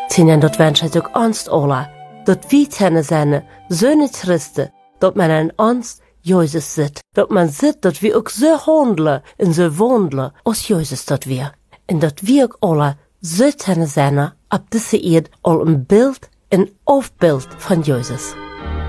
Zingen dat wens ik ook angst alla, dat wie tenne zijn, zo niet rusten, dat men in angst Jezus zit, dat men zit dat we ook zo handelen en zo wandelen als Jezus dat weer. En dat we ook alle zo tenne zijn, op deze eerd al een beeld, een afbeeld van Jezus.